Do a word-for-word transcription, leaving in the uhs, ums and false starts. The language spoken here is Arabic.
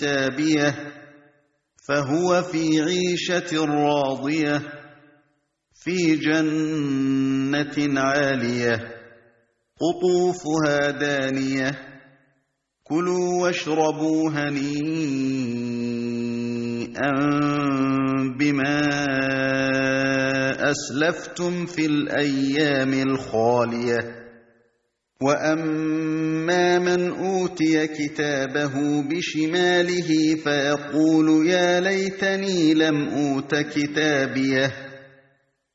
كتابيه فهو في عيشة راضية في جنة عالية قطوفها دانية كلوا واشربوا هنيئا بما أسلفتم في الأيام الخالية وأما من أوتي كتابه بشماله فيقول يا ليتني لم أوت كتابيه